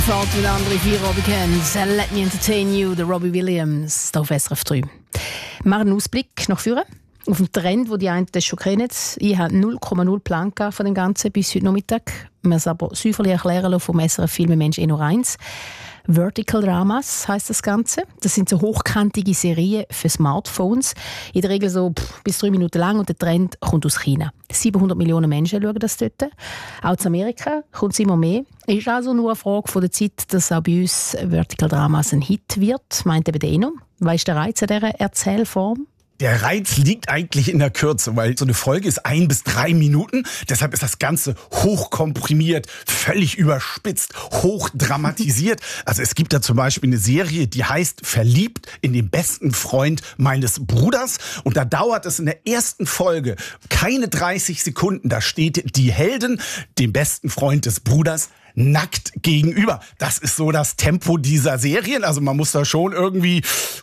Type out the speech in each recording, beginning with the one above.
fährt mit anderen vier Weekends. Let me entertain you, der Robbie Williams, hier auf SRF 3. Wir machen einen Ausblick nach vorne. Auf den Trend, den die einen schon kennen. Ich habe 0,0 Plan von dem Ganzen bis heute Nachmittag. Wir es aber säuferlich erklären lassen vom SRF Filmemensch Enno Reins. Vertical Dramas heisst das Ganze. Das sind so hochkantige Serien für Smartphones. In der Regel so bis 3 Minuten lang und der Trend kommt aus China. 700 Millionen Menschen schauen das dort. Auch in Amerika kommt es immer mehr. Es ist also nur eine Frage von der Zeit, dass auch bei uns Vertical Dramas ein Hit wird, meint eben der Enno. Was ist der Reiz an dieser Erzählform? Der Reiz liegt eigentlich in der Kürze, weil so eine Folge ist 1 bis 3 Minuten. Deshalb ist das Ganze hochkomprimiert, völlig überspitzt, hochdramatisiert. Also es gibt da zum Beispiel eine Serie, die heißt Verliebt in den besten Freund meines Bruders. Und da dauert es in der ersten Folge keine 30 Sekunden. Da steht die Heldin dem besten Freund des Bruders nackt gegenüber. Das ist so das Tempo dieser Serien. Also man muss da schon irgendwie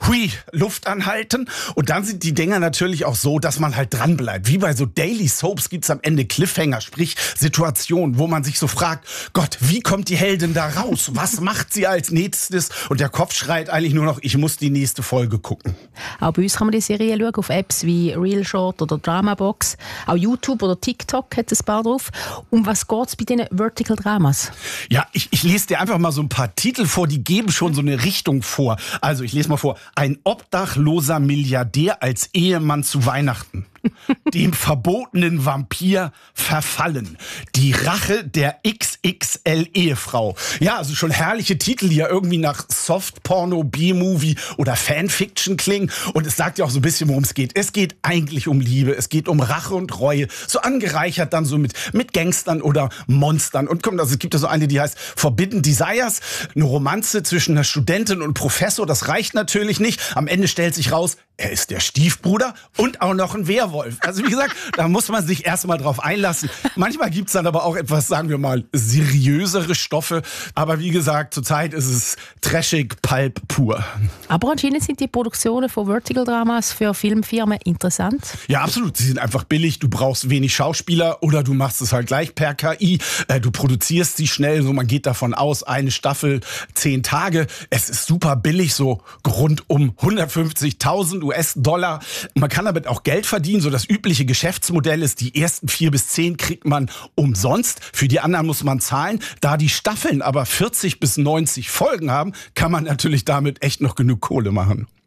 Luft anhalten. Und dann sind die Dinger natürlich auch so, dass man halt dran bleibt. Wie bei so Daily Soaps gibt's am Ende Cliffhanger, sprich Situationen, wo man sich so fragt, Gott, wie kommt die Heldin da raus? Was macht sie als nächstes? Und der Kopf schreit eigentlich nur noch, ich muss die nächste Folge gucken. Auch bei uns kann man die Serie schauen, auf Apps wie Real Short oder Dramabox. Auch YouTube oder TikTok hat ein paar drauf. Um was geht's bei diesen Vertical Dramas? Ja, ich lese dir einfach mal so ein paar Titel vor, die geben schon so eine Richtung vor. Also ich lese mal vor. Ein obdachloser Milliardär als Ehemann zu Weihnachten. Dem verbotenen Vampir verfallen. Die Rache der XXL-Ehefrau. Ja, also schon herrliche Titel, die ja irgendwie nach Softporno, B-Movie oder Fanfiction klingen. Und es sagt ja auch so ein bisschen, worum es geht. Es geht eigentlich um Liebe, es geht um Rache und Reue. So angereichert dann so mit Gangstern oder Monstern. Und kommt, also es gibt ja so eine, die heißt Forbidden Desires. Eine Romanze zwischen einer Studentin und Professor. Das reicht natürlich nicht. Am Ende stellt sich raus, er ist der Stiefbruder und auch noch ein Werwolf. Also wie gesagt, da muss man sich erstmal drauf einlassen. Manchmal gibt's dann aber auch etwas, sagen wir mal, seriösere Stoffe. Aber wie gesagt, zurzeit ist es trashig, Pulp pur. Aber anscheinend sind die Produktionen von Vertical Dramas für Filmfirmen interessant. Ja, absolut. Sie sind einfach billig. Du brauchst wenig Schauspieler oder du machst es halt gleich per KI. Du produzierst sie schnell. So, man geht davon aus, eine Staffel 10 Tage. Es ist super billig, so rund um 150.000 US-Dollar. Man kann damit auch Geld verdienen. So das übliche Geschäftsmodell ist, die ersten 4 bis 10 kriegt man umsonst. Für die anderen muss man zahlen. Da die Staffeln aber 40 bis 90 Folgen haben, kann man natürlich damit echt noch genug Kohle machen.